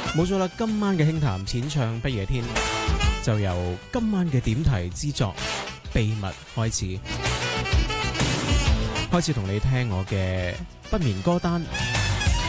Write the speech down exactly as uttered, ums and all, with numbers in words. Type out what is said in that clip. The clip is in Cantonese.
冇錯啦，今晚嘅輕談淺唱不夜天就由今晚嘅點題之作秘密開始，開始同你聽我嘅不眠歌單。